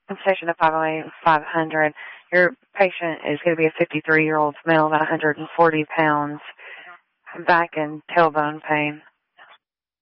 Station to 508-500. Your patient is going to be a 53-year-old male, about 140 pounds, back and tailbone pain.